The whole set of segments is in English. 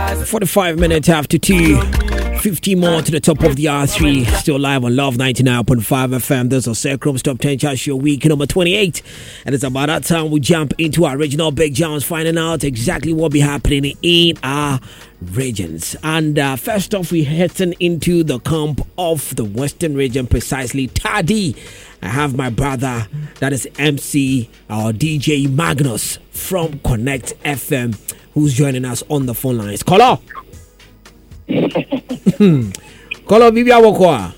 45 minutes after 2. 50 more to the top of the R3. Still live on Love 99.5 FM. This is Sacrum's Top 10 Chart Show week number 28. And it's about that time we jump into our regional Big Johns, finding out exactly what will be happening in our regions. And first off, we're heading into the camp of the Western region, precisely Tadi. I have my brother, that is MC or DJ Magnus from Connect FM, who's joining us on the phone lines. Kolo! Kolo bibi aboko.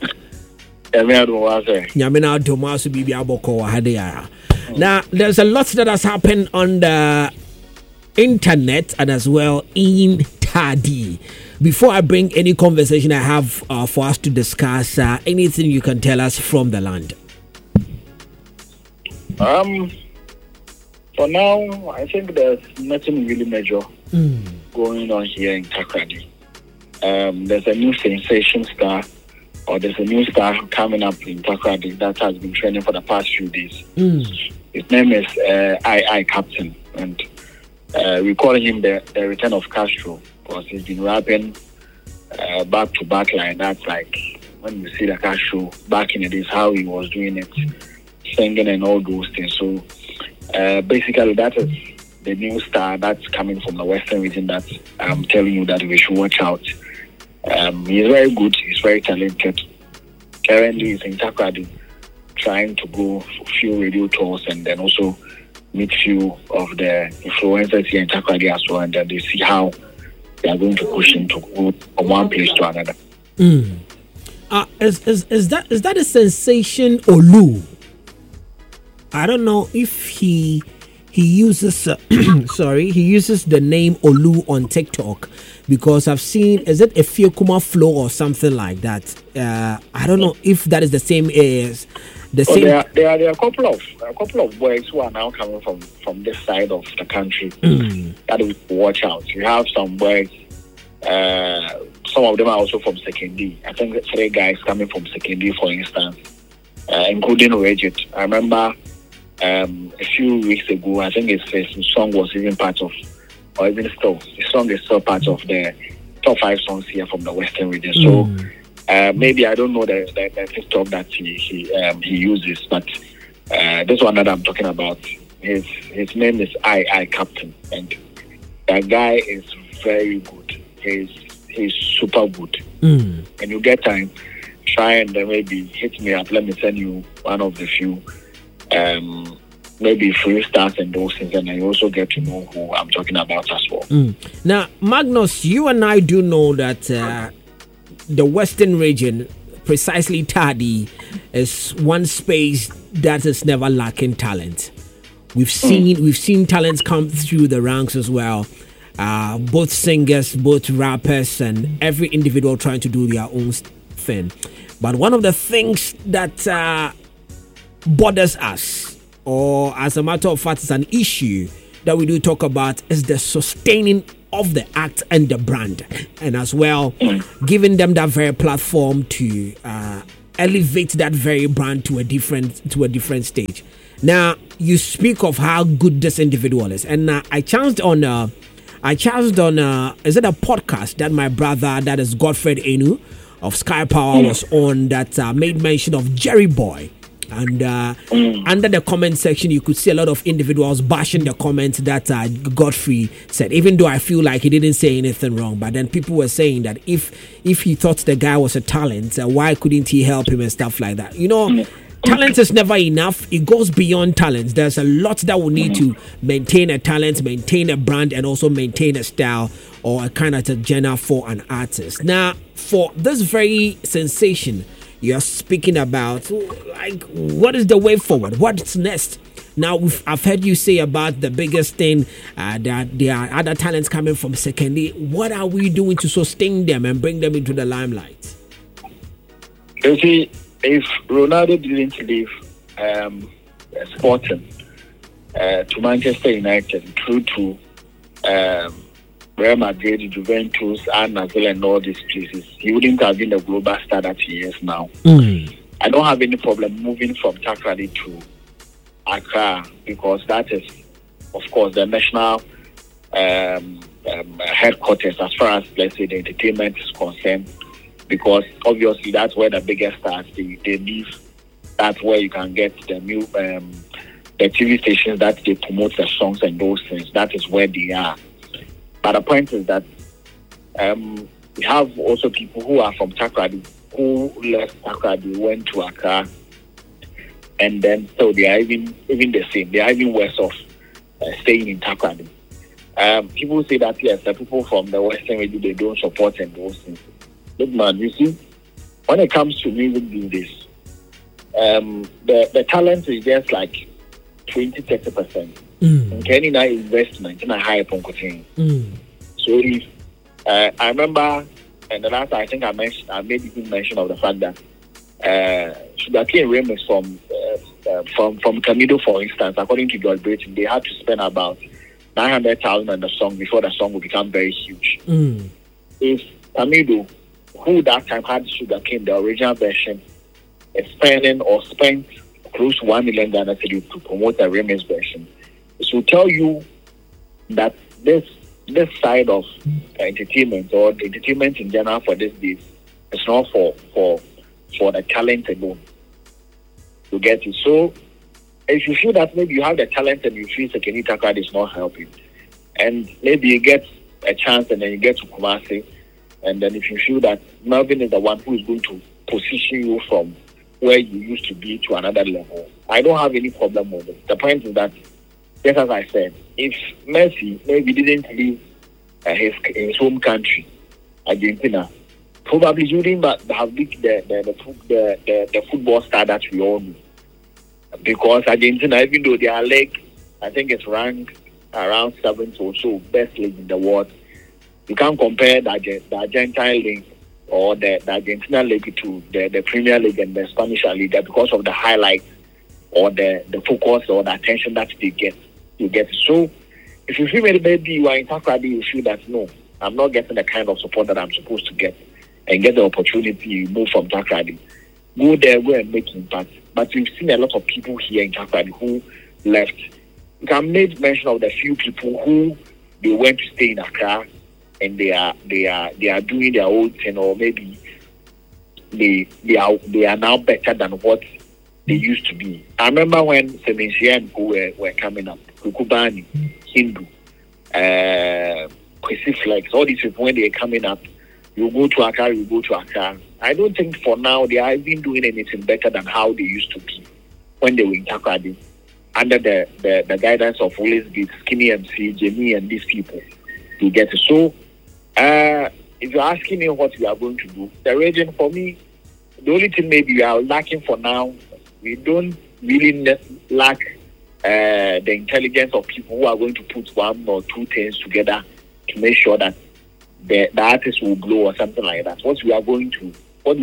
Nyamina Domasu bibi aboko hadea. Now, there's a lot that has happened on the internet and as well in Tadi. Before I bring any conversation I have for us to discuss, anything you can tell us from the land? For now, I think there's nothing really major going on here in Takoradi. There's a new sensation star, or there's a new star coming up in Takoradi that has been training for the past few days. His name is I Captain, and we call him the return of Castro, because he's been rapping back to back like that, like when you see the Castro back in the days, how he was doing it, singing and all those things. So basically that is the new star that's coming from the Western region that I'm telling you that we should watch out. He's very good, he's very talented. Currently he's in Takoradi trying to go for few radio tours and then also meet few of the influencers here in Takoradi as well, and then they see how they are going to push him to go from one place to another. Is that a sensation Olu? I don't know if he uses he uses the name Olu on TikTok, because I've seen, is it a Fiokuma flow or something like that? I don't know if that is the same as the same. There are a couple of boys who are now coming from this side of the country that we watch out. You have some boys. Some of them are also from Sekendi. I think 3 guys coming from Sekendi, for instance, including Regit. I remember a few weeks ago, I think his song was even part of, or even still, his song is still part of the top 5 songs here from the Western region. So maybe I don't know the TikTok that he uses, but this one that I'm talking about, his name is I Captain, and that guy is very good. He's super good. When you get time, try and maybe hit me up. Let me send you one of the few. Maybe free stars and those things, and I also get to know who I'm talking about as well. Now, Magnus, you and I do know that the Western region, precisely Tadi, is one space that is never lacking talent. We've seen talents come through the ranks as well. Both singers, both rappers, and every individual trying to do their own thing. But one of the things that bothers us, or as a matter of fact, is an issue that we do talk about, is the sustaining of the act and the brand, and as well giving them that very platform to elevate that very brand to a different stage. Now, you speak of how good this individual is, and I chanced on is it a podcast that my brother, that is Godfred Enu of Sky Power, was on, that made mention of Jerry Boy. And under the comment section, you could see a lot of individuals bashing the comments that Godfrey said, even though I feel like he didn't say anything wrong. But then people were saying that if he thought the guy was a talent, why couldn't he help him and stuff like that? You know, talent is never enough. It goes beyond talent. There's a lot that will need to maintain a talent, maintain a brand, and also maintain a style or a kind of a genre for an artist. Now, for this very sensation you're speaking about, like, what is the way forward? What's next? Now, I've heard you say about the biggest thing, that there are other talents coming from secondary. What are we doing to sustain them and bring them into the limelight? You see, if Ronaldo didn't leave Sporting to Manchester United through to Real Madrid, Juventus, and Nazil, and all these places, he wouldn't have been the global star that he is now. I don't have any problem moving from Takoradi to Accra, because that is, of course, the national headquarters as far as, let's say, the entertainment is concerned, because obviously that's where the biggest stars they live. That's where you can get the new the TV stations that they promote the songs and those things. That is where they are. But the point is that we have also people who are from Takoradi who left Takoradi, went to Accra, and then so they are even the same. They are even worse off staying in Takoradi. People say that yes, the people from the Western region, they don't support and those things. Look, man, you see, when it comes to music these days, the talent is just like 20-30%. Okay, in investment in a high point. So if I remember, and the last I think I made even mention of the fact that Sugarcane Remix from Camido, for instance, according to George Brayton, they had to spend about 900,000 on the song before the song would become very huge. If Camido, who that time had Sugarcane, the original version, is spent close to 1 million Ghana cedis to promote the remix version, it will tell you that this side of entertainment, or the entertainment in general for these days, is not for the talent alone. You get it? So if you feel that maybe you have the talent and you feel Sekeni Takoradi is not helping, and maybe you get a chance and then you get to Kumasi, and then if you feel that Melvin is the one who is going to position you from where you used to be to another level, I don't have any problem with it. The point is that, just as I said, if Messi maybe didn't leave his home country, Argentina, probably you wouldn't have been the football star that we all know. Because Argentina, even though their league, I think it's ranked around 7th or so, best league in the world, you can't compare the Argentine league or the Argentina league to the Premier League and the Spanish Liga because of the highlights or the focus or the attention that they get. You get it. So if you feel maybe you are in Takoradi, you feel that no, I'm not getting the kind of support that I'm supposed to get, and get the opportunity, you move from Takoradi, go there, go and make impact. But we've seen a lot of people here in Takoradi who left. You can make mention of the few people who they went to stay in Accra and they are doing their own thing, or maybe they are now better than what they used to be. I remember when Semensia and who were coming up, Kukubani, Hindu, Kwesi Flex, all these people, when they're coming up, you go to Accra. I don't think for now they are even doing anything better than how they used to be when they were in Takoradi, under the guidance of Willis Beat, Skinny MC, Jamie, and these people. You get it. So, if you're asking me what we are going to do, the region, for me, the only thing maybe we are lacking for now, we don't really lack the intelligence of people who are going to put one or two things together to make sure that the artist will blow or something like that. What we are going to play,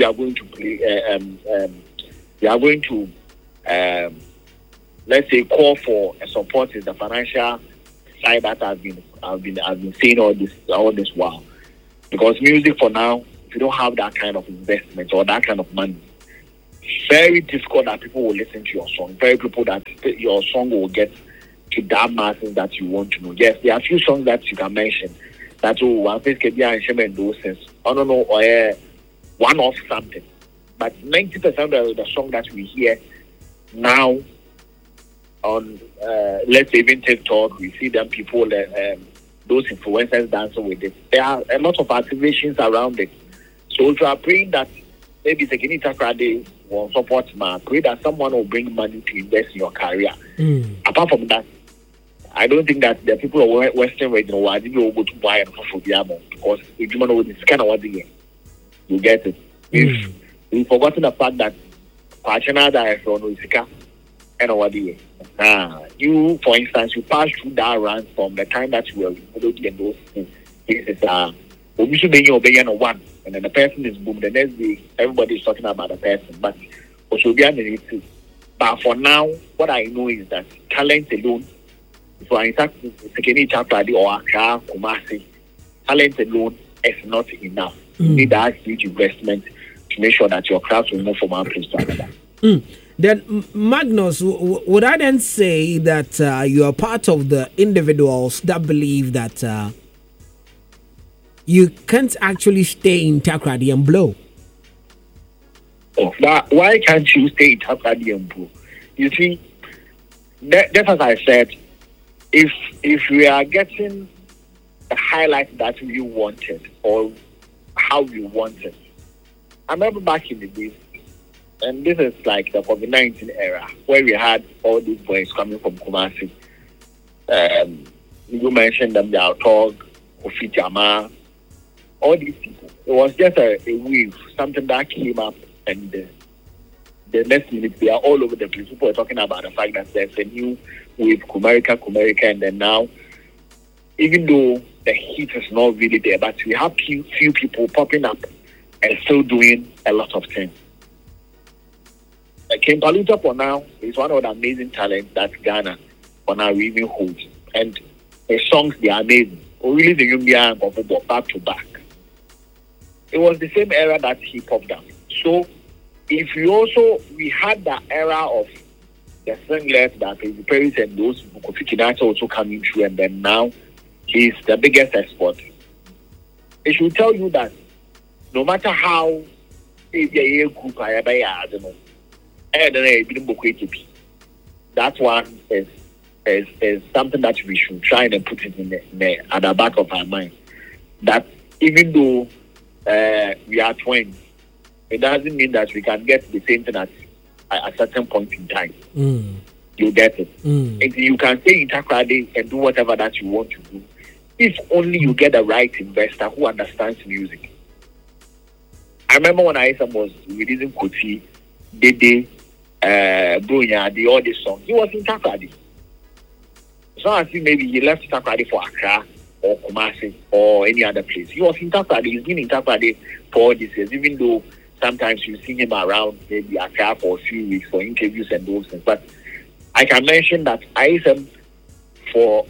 we are going to let's say call for a support is the financial side that I've been saying all this while. Because music for now, if you don't have that kind of investment or that kind of money, very difficult that people will listen to your song. Very people that your song will get to that masses that you want to know. Yes, there are a few songs that you can mention that one face can be and those things. I don't know, or one off something. But 90% of the song that we hear now on let's say even TikTok, we see them people those influencers dancing with it. There are a lot of activations around it. So if you are praying that maybe Sekeni Takoradi will support, pray that someone will bring money to invest in your career. Apart from that, I don't think that the people of Western region will go to buy and for because if you know this kind of what you get it. If we've forgotten the fact that Pachana is from Isika and what you, for instance, you pass through that run from the time that you were in those cases. One, and then the person is boom. The next day, everybody is talking about the person, but also be analytic. But for now, what I know is that talent alone, for instance, Sekeni Takoradi or Accra, Kumasi, talent alone is not enough. You need that huge investment to make sure that your crowds will move from one place to another. Then, Magnus, would I then say that you are part of the individuals that believe that you can't actually stay in Takoradi and blow. Oh, but why can't you stay in Takoradi and blow? You see, just as I said, if we are getting the highlight that we wanted or how we wanted, I remember back in the days, and this is like the COVID-19 era, where we had all these boys coming from Kumasi. You mentioned them, Yao Tog, Kofi Jama, all these people. It was just a wave, something that came up, and the next minute they are all over the place. People are talking about the fact that there's a new wave, Kumerica, and then now, even though the heat is not really there, but we have few people popping up and still doing a lot of things. King Paluta for now is one of the amazing talents that Ghana for now even holds. And his songs, they are amazing. We really the Yumbia and Bobo back to back. It was the same era that he popped up. So if we had that era of the singlets that the Paris and those Kofi Kinata also coming through, and then now he's the biggest export. It should tell you that no matter how group I don't know. That one is something that we should try and put it in at the back of our mind. That even though we are twins, it doesn't mean that we can get the same thing at a certain point in time. You get it. And you can stay in Takoradi and do whatever that you want to do, if only you get the right investor who understands music. I remember when Aisam was releasing Koti, Dede, Brunya, all these songs, he was in Takoradi. It's not as if maybe he left Takoradi for Accra or Kumasi or any other place. He was in Takoradi. He's been in Takoradi for all these years, even though sometimes you see him around maybe Accra for a few weeks for interviews and those things. But I can mention that Aisam, for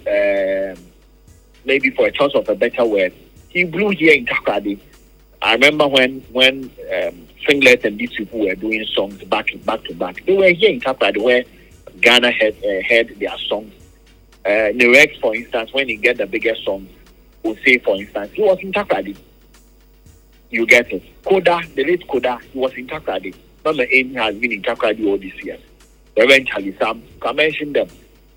maybe for a choice of a better word, he blew here in Takoradi. I remember when Singlet and these people were doing songs back to back. They were here in Takoradi where Ghana had their songs. Rex, for instance, when he get the biggest song, we'll say, for instance, he was in Takoradi. You get it. Koda, the late Koda, he was in Takoradi. Not the Amy has been in Takoradi all these years. Reverend Charlie Sam, I mentioned them.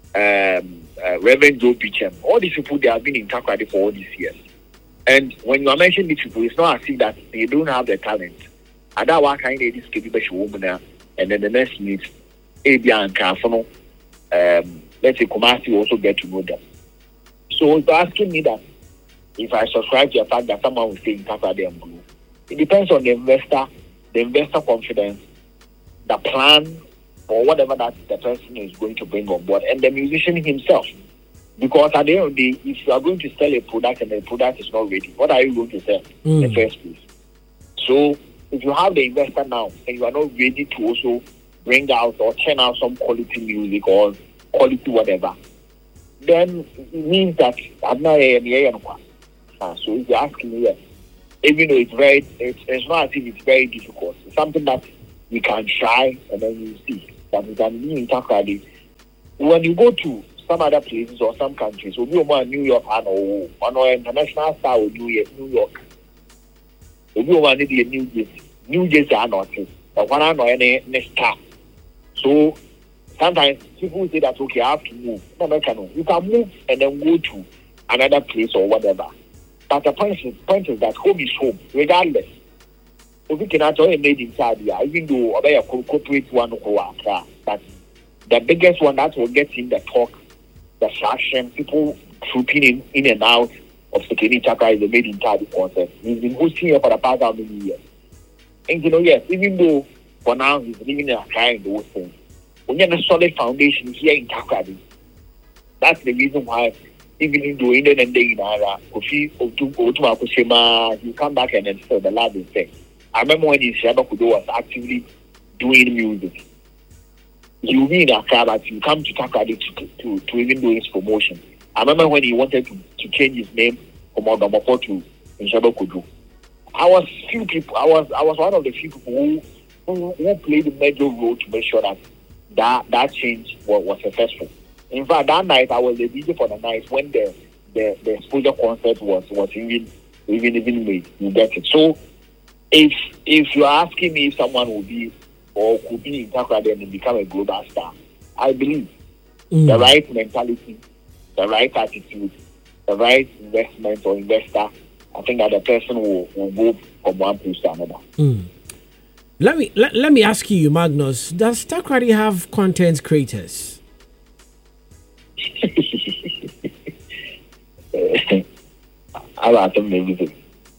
Reverend Joe Beecham, all these people, they have been in Takoradi for all these years. And when you are mentioning these people, it's not as if that they don't have the talent. And that one kind of this Kebibesh woman, and then the next minute, Abia and Kafono, let's say Kumasi also get to know them. So if you're asking me that, if I subscribe to the fact that someone will stay in Takoradi and Blue, it depends on the investor confidence, the plan, or whatever that the person is going to bring on board, and the musician himself. Because at the end of the day, if you are going to sell a product and the product is not ready, what are you going to sell in the first place? So if you have the investor now and you are not ready to also bring out or turn out some quality music or quality whatever, then it means that I'm not a so if you're asking me, yes, even though it's not as if it's very difficult. It's something that we can try and then you see that we can be in Takoradi. When you go to some other places or some countries, we'll be over New York or international star or New York. We'll be over New Jersey. New Jersey are not it. But one or any star. So sometimes people say that, okay, I have to move. No, you can move and then go to another place or whatever. But the point is that home is home, regardless. If we can actually made inside here, even though a corporate one but the biggest one that will get in the talk, the fraction, people trooping in and out of Sekeni Chaka is the made in Tadi concert. He's been hosting here for the past how many years. And yes, even though for now he's living in Accra and those things, when you have a solid foundation here in Takoradi, that's the reason why even though in the day in Ara, he come back and then say the lab is there. I remember when Isiaba Kudo was actively doing music. You mean Accra, but you come to Takoradi to even do his promotion. I remember when he wanted to change his name from Odomoko to Isiaba Kudo. I was one of the few people who played a major role to make sure that change was successful. In fact, that night I was the DJ for the night when the exposure concert was even even wait, you get it. So if you're asking me if someone will be or could be in Takoradi and become a global star, I believe the right mentality, the right attitude, the right investment or investor, I think that the person will go from one place to another. Let me ask you, Magnus, does Takoradi have content creators? I like them everything.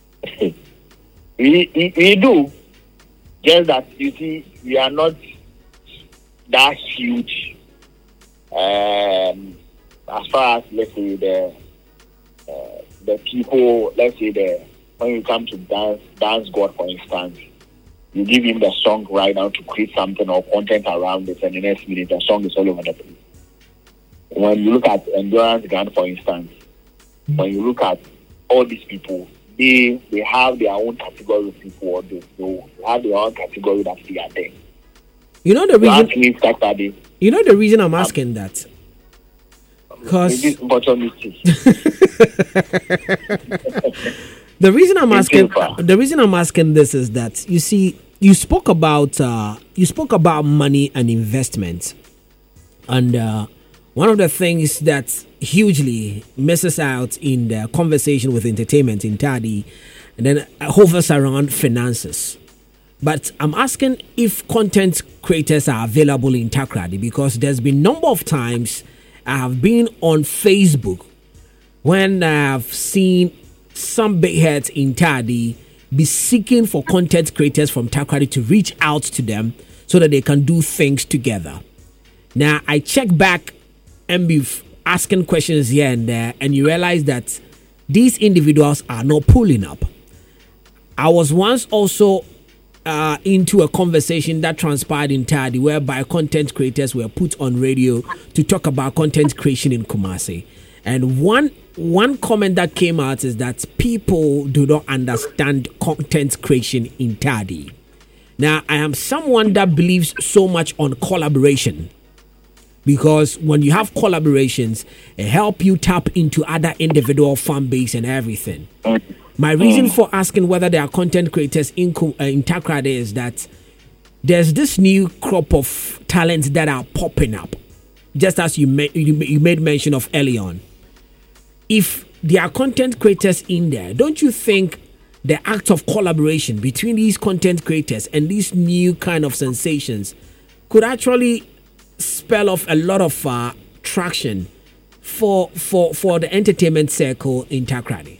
we do. Just that, you see, we are not that huge as far as, let's say, the people, let's say, when you come to Dance God, for instance, you give him the song right now to create something or content around it, and the next minute the song is all over the place. When you look at Endurance Grand, for instance, when you look at all these people, they have their own category of people, or they have their own category that they are there. You know the reason. You know the reason I'm asking that. Because the reason I'm asking this is that, you see, you spoke about money and investment, and one of the things that hugely misses out in the conversation with entertainment in Tadi, and then hovers around finances. But I'm asking if content creators are available in Takoradi, because there's been a number of times I have been on Facebook when I've seen some big heads in Tadi be seeking for content creators from Takoradi to reach out to them so that they can do things together. Now, I check back and be asking questions here and there, and you realize that these individuals are not pulling up. I was once also into a conversation that transpired in Tadi, whereby content creators were put on radio to talk about content creation in Kumasi. And one comment that came out is that people do not understand content creation in Tadi. Now, I am someone that believes so much on collaboration, because when you have collaborations, it help you tap into other individual fan base and everything. My reason for asking whether there are content creators in Takoradi is that there's this new crop of talents that are popping up, just as you made mention of early on. If there are content creators in there, don't you think the act of collaboration between these content creators and these new kind of sensations could actually spell off a lot of traction for the entertainment circle in Takoradi?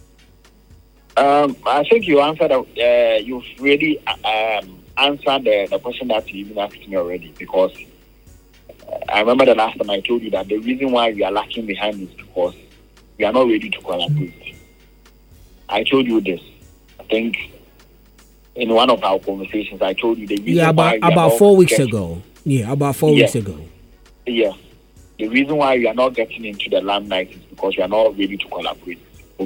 I think you answered. You've really answered the question that you even asked me already, because I remember the last time I told you that the reason why we are lacking behind is because we are not ready to collaborate. I told you this. I think in one of our conversations, I told you the reason why about 4 weeks ago. Yeah, about 4 weeks ago. Yeah. The reason why we are not getting into the limelight is because we are not ready to collaborate.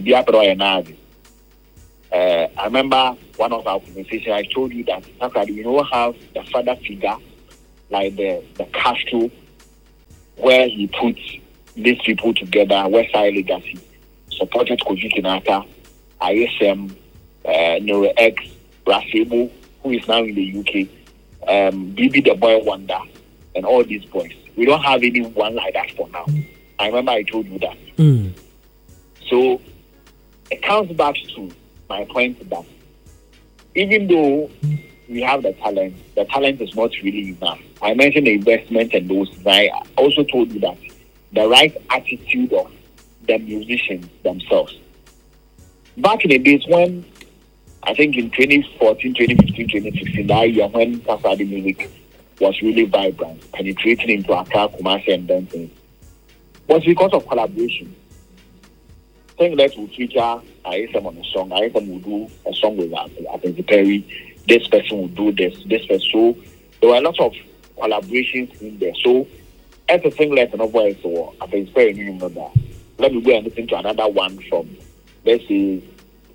I remember one of our conversations, I told you that we don't have the father figure like the Castro, where he put these people together, Westside Legacy, supported Kofi Kinata, ISM, Nero X, Rasebo, who is now in the UK, Bibi the Boy Wonder, and all these boys. We don't have anyone like that for now. I remember I told you that. So it comes back to my point that even though we have the talent is not really enough. I mentioned the investment and those. I also told you that the right attitude of the musicians themselves. Back in the days when, I think in 2014, 2015, 2016, that year when Takoradi music was really vibrant, penetrating into Accra, Kumasi, and Benton, was because of collaboration. Saying that will feature ISM on a song. ISM will do a song with Apenzi Perry. This person will do this person. So there were a lot of collaborations in there. So as a singlet and voice or Apenzi Perry, you know that. Let me go and listen to another one from, let's say,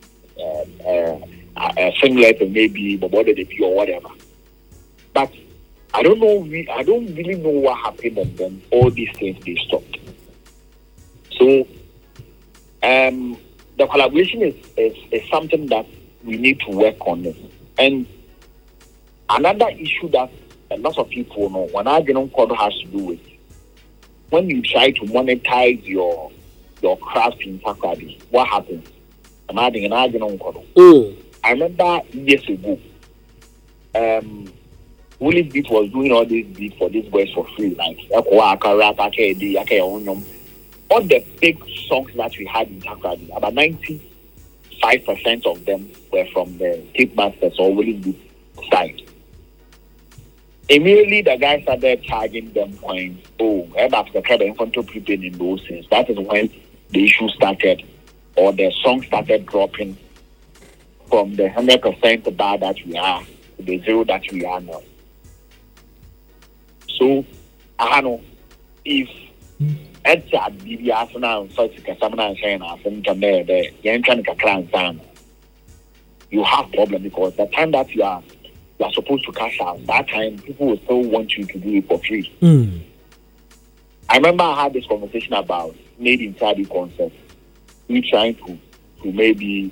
a singlet and maybe Bobo the or whatever. But I don't know. I don't really know what happened, and then all these things they stopped. So the collaboration is something that we need to work on it. And another issue that a lot of people know when Agyenom Kodo has to do with when you try to monetize your craft in Takoradi, what happens? I'm adding an Agyenom Kodo. I remember years ago, Willis Beat was doing all these beats for these boys for free, like all the big songs that we had in Takoradi, about 95% of them were from the Tape Masters or Willis Beat side. Immediately, the guys started charging them coins. After the infantry prepaid in those things. That is when the issue started, or the song started dropping from the 100% bar that we are to the 0 that we are now. So, I don't know if it's a BB Arsenal, such a Samana and China, you have problem because the time that you are supposed to cash out, that time people will still want you to do it for free. I remember I had this conversation about Made in Saudi concert. We trying to maybe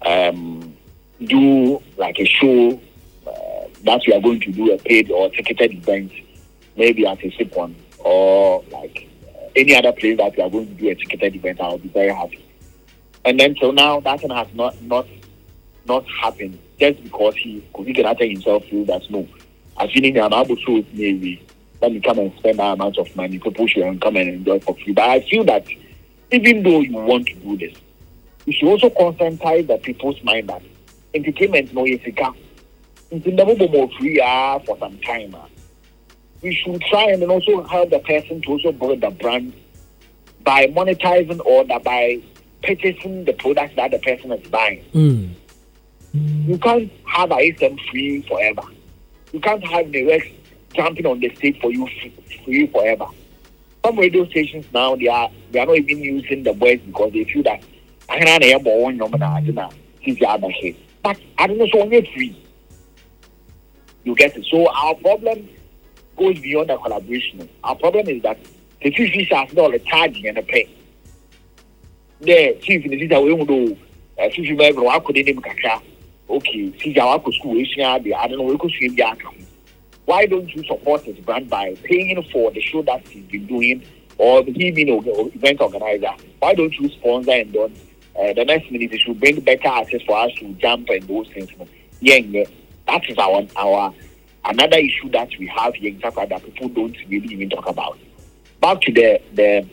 do like a show that we are going to do a paid or ticketed event, maybe at a SIP one or like any other place that we are going to do a ticketed event. I'll be very happy. And then so now that one has not happened just because he cannot tell himself feel that no, I feel I'm able to maybe let me come and spend that amount of money, people should come and enjoy for free. But I feel that even though you want to do this, you should also conscientize the people's mind that entertainment no is never more free for some time. We should try and then also help the person to also build the brand by monetizing or by purchasing the products that the person is buying. You can't have ISM free forever. You can't have the Rex jumping on the stage for you free forever. Some radio stations now they are not even using the words because they feel that I can't hear more number than since the other head. But I don't know, so only free. You get it. So our problem goes beyond the collaboration. Our problem is that the two fish are not a charging and a pay. The chief in the city we do chief member wa could name kakra. Okay, see our school I don't know we could swim the account. Why don't you support his brand by paying for the show that he's been doing or he being an event organizer? Why don't you sponsor and then the next minute you should bring better access for us to jump and those things? Yeah. That is our another issue that we have here in Takoradi that people don't really even talk about. Back to the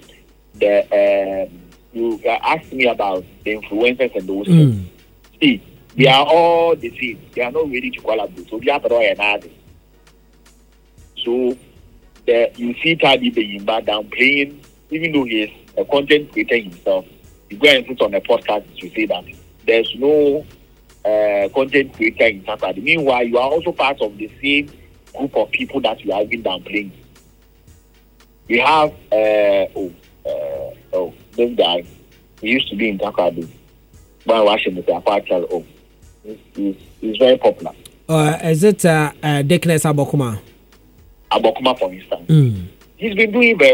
you asked me about the influencers and those things. See, they are all the same. They are not ready to collaborate. So we have to another. So you see Tadi Beyimba downplaying, even though he is a content creator himself. You go and sit on a podcast to say that there's no content creator in Takoradi. Meanwhile, you are also part of the same group of people that you have been downplaying. We have this guy. He used to be in Takoradi. But watching the he's very popular. Is it Dickness Abokuma? Abokuma, for instance. He's been doing very